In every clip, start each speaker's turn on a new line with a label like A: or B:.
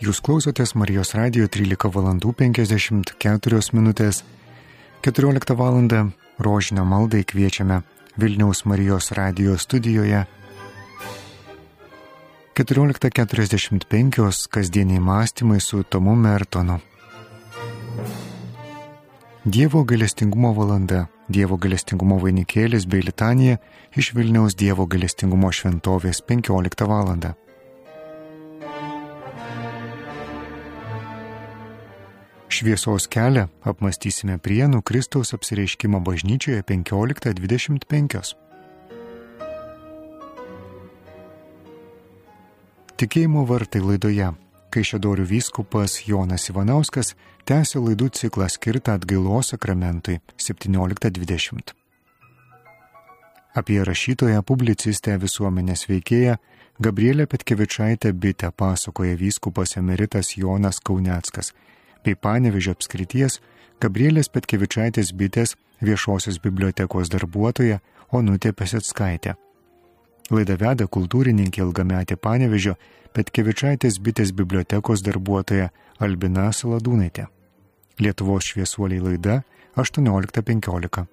A: Jūs klausotės Marijos radijo 13 valandų 54 minutės. 14 valandą rožinio maldai kviečiame Vilniaus Marijos radijo studijoje. 14:45 kasdieniai mąstymai su Tomu Mertonu. Dievo gailestingumo valanda, Dievo gailestingumo vainikėlis bei litanija iš Vilniaus Dievo gailestingumo šventovės 15 valandą. Šviesos kelią apmąstysime Prienų Kristaus apsireiškimo bažnyčioje 15:25. Tikėjimo vartai laidoje. Kaišiadorių vyskupas Jonas Ivanauskas tęsia laidų ciklą skirtą atgailos sakramentui 17:20. Apie rašytoją, publicistę, visuomenės veikėją Gabrielę Petkevičaitę Bitę pasakoja vyskupas emeritas Jonas Kauneckas bei Panevėžio apskrities Gabrielės Petkevičaitės Bitės viešosios bibliotekos darbuotoja Onutė Peseckaitė. Laidą veda kultūrininkė ilgametė Panevėžio Petkevičaitės Bitės bibliotekos darbuotoja Albina Saladūnaitė. Lietuvos šviesuoliai laida 18:15.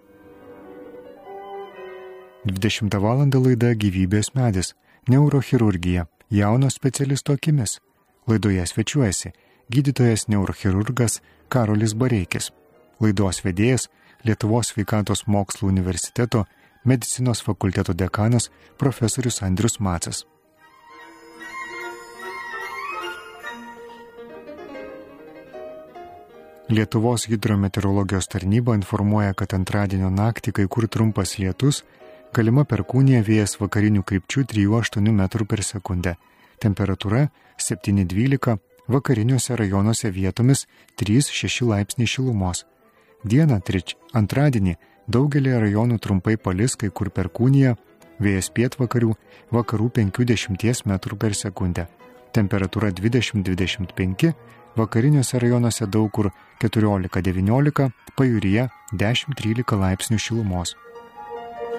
A: 20 val. Laida Gyvybės medis, neurochirurgija, jauno specialisto akimis. Laidoje svečiuojasi gydytojas neurochirurgas Karolis Bareikis. Laidos vedėjas Lietuvos sveikatos mokslų universiteto medicinos fakulteto dekanas profesorius Andrius Macas. Lietuvos hidrometeorologijos tarnyba informuoja, kad antradienio naktį kai kur trumpas lietus, galima perkūnija, vėjas vakarinių krypčių 3-8 metrų per sekundę. Temperatūra 7-12, vakariniuose rajonuose vietomis 3-6 laipsniai šilumos. Dieną antradienį daugelį rajonų trumpai palis, kai kur perkūnija, vėjas pietvakarių, vakarų 5-10 metrų per sekundę. Temperatūra 20-25, vakariniuose rajonuose daug kur 14-19, pajūryje 10-13 laipsnių šilumos.